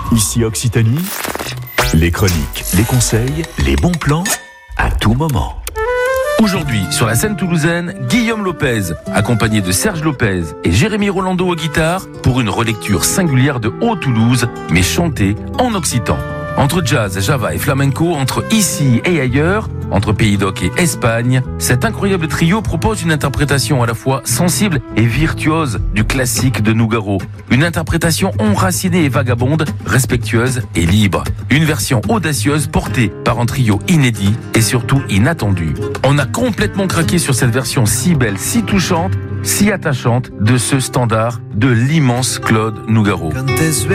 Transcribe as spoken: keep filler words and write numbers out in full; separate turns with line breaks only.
Ici Occitanie, les chroniques, les conseils, les bons plans, à tout moment.
Aujourd'hui, sur la scène toulousaine, Guillaume Lopez, accompagné de Serge Lopez et Jérémy Rolando aux guitares, pour une relecture singulière de Haut-Toulouse, mais chantée en occitan. Entre jazz, java et flamenco, entre ici et ailleurs, entre Pays d'Oc et Espagne, cet incroyable trio propose une interprétation à la fois sensible et virtuose du classique de Nougaro. Une interprétation enracinée et vagabonde, respectueuse et libre. Une version audacieuse portée par un trio inédit et surtout inattendu. On a complètement craqué sur cette version si belle, si touchante, si attachante de ce standard de l'immense Claude Nougaro.